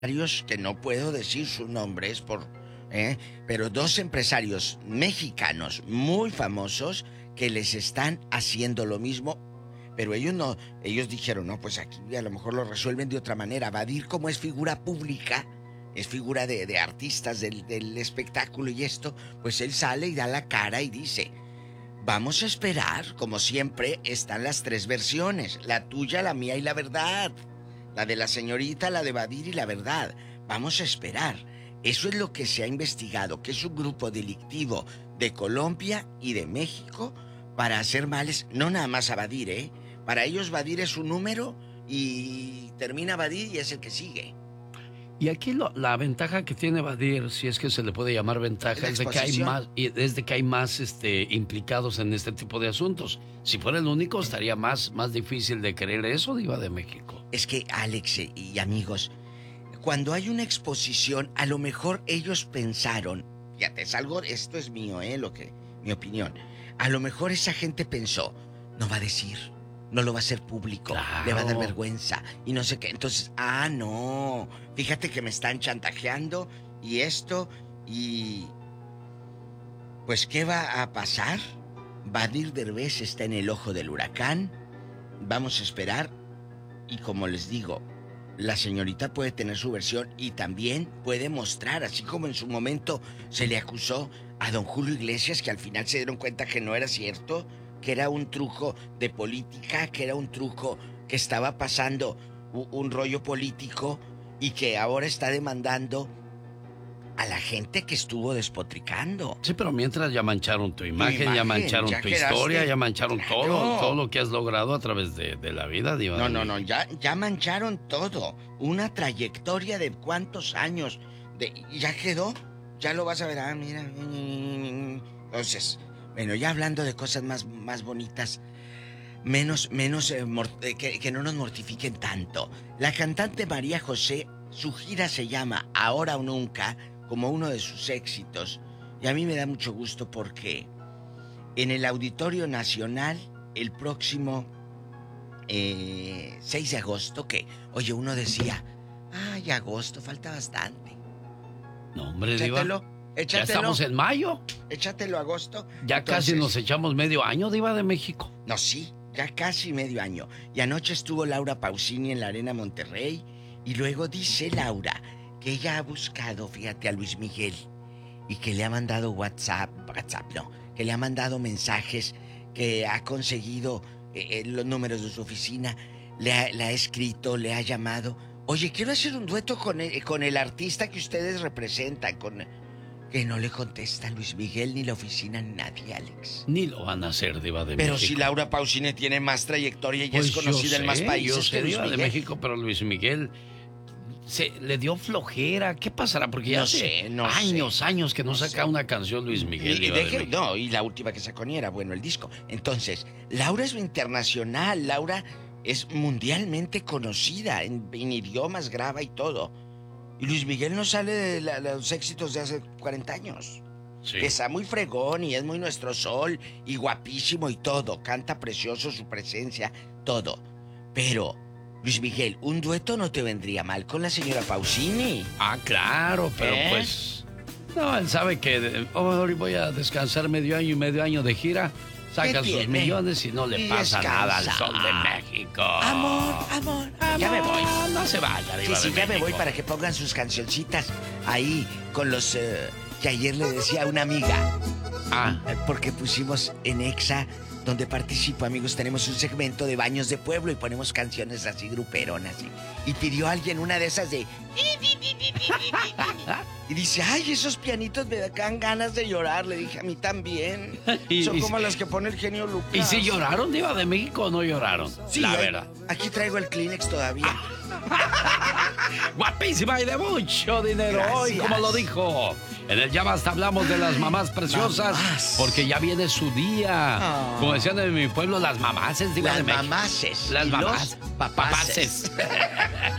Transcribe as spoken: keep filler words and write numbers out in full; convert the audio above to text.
empresarios, que no puedo decir sus nombres, por, ¿eh? pero dos empresarios mexicanos muy famosos que les están haciendo lo mismo, pero ellos no, ellos dijeron, no, pues aquí a lo mejor lo resuelven de otra manera. Badir, como es figura pública, es figura de, de artistas del, del espectáculo y esto, pues él sale y da la cara y dice, vamos a esperar, como siempre están las tres versiones, la tuya, la mía y la verdad. La de la señorita, la de Badir y la verdad. Vamos a esperar. Eso es lo que se ha investigado, que es un grupo delictivo de Colombia y de México para hacer males, no nada más a Badir, ¿eh? Para ellos Badir es un número y termina Badir y es el que sigue. Y aquí lo, la ventaja que tiene Badir, si es que se le puede llamar ventaja, es de que hay más, es de que hay más este, implicados en este tipo de asuntos. Si fuera el único, estaría más, más difícil de creer eso, Diva de México. Es que, Alex y amigos, cuando hay una exposición, a lo mejor ellos pensaron, fíjate, es algo, esto es mío, eh, lo que, mi opinión. A lo mejor esa gente pensó, no va a decir, no lo va a hacer público, claro, le va a dar vergüenza y no sé qué. Entonces, ah, no, fíjate que me están chantajeando y esto y... Pues, ¿qué va a pasar? Badir Derbez está en el ojo del huracán, vamos a esperar y como les digo, la señorita puede tener su versión y también puede mostrar, así como en su momento se le acusó a don Julio Iglesias, que al final se dieron cuenta que no era cierto, que era un truco de política, que era un truco que estaba pasando un, un rollo político y que ahora está demandando a la gente que estuvo despotricando. Sí, pero mientras ya mancharon tu imagen, tu imagen ya mancharon ya tu quedaste, historia, ya mancharon claro. todo, todo lo que has logrado a través de, de la vida, Diva. No, no, no, ya, ya mancharon todo. Una trayectoria de cuántos años. De, ya quedó, ya lo vas a ver. Ah, mira. Entonces, bueno, ya hablando de cosas más, más bonitas, menos, menos eh, mort- que, que no nos mortifiquen tanto. La cantante María José, su gira se llama Ahora o Nunca, como uno de sus éxitos. Y a mí me da mucho gusto porque en el Auditorio Nacional, el próximo eh, seis de agosto, que, oye, uno decía, ay, agosto, falta bastante. No, hombre, échatelo, Diva. Échatelo. Ya estamos en mayo. Échatelo agosto. Ya Entonces, casi nos echamos medio año, Diva de México. No, sí, ya casi medio año. Y anoche estuvo Laura Pausini en la Arena Monterrey. Y luego dice Laura que ella ha buscado, fíjate, a Luis Miguel y que le ha mandado WhatsApp, WhatsApp no, que le ha mandado mensajes, que ha conseguido eh, los números de su oficina, le ha, le ha escrito, le ha llamado. Oye, quiero hacer un dueto con el, con el artista que ustedes representan, con... Que no le contesta Luis Miguel, ni la oficina, ni nadie, Alex. Ni lo van a hacer, Diva de pero México. Pero si Laura Pausini tiene más trayectoria y pues es conocida sé, en más países yo sé, que Luis Diva Miguel. de México, pero Luis Miguel se le dio flojera. ¿Qué pasará? Porque ya no hace sé, no años, sé. años que no, no saca sé. una canción Luis Miguel. Y, Diva deje, de no, y la última que sacó ni era bueno el disco. Entonces, Laura es internacional, Laura es mundialmente conocida, en, en idiomas graba y todo. Y Luis Miguel no sale de la, los éxitos de hace cuarenta años. Sí. Que está muy fregón y es muy nuestro sol y guapísimo y todo, canta precioso, su presencia, todo. Pero, Luis Miguel, un dueto no te vendría mal con la señora Pausini. Ah, claro, pero ¿Eh? pues... No, él sabe que oh, voy a descansar medio año y medio año de gira, saca sus millones y no le y pasa descansa. nada al Sol de México. Amor, amor, amor. Ya me voy. No se vaya, Diva Sí, sí, de ya México. me voy para que pongan sus cancioncitas ahí con los... Uh, que ayer le decía a una amiga. Ah. Porque pusimos en Exa, donde participo, amigos, tenemos un segmento de baños de pueblo y ponemos canciones así gruperonas. Y, y pidió a alguien una de esas de... Y dice, ay, esos pianitos me dan ganas de llorar. Le dije, a mí también. y, Son y, como las que pone el genio Lucas. ¿Y si lloraron, Diva de México, o no lloraron? Sí, la hay, verdad. Aquí traigo el Kleenex todavía. Guapísima y de mucho dinero. Gracias. Hoy, como lo dijo. En el Ya Basta hablamos de las mamás preciosas. Mamás. Porque ya viene su día. Oh. Como decían en mi pueblo, las mamaces. Diva las de México. mamaces. Las mamás. Papaces.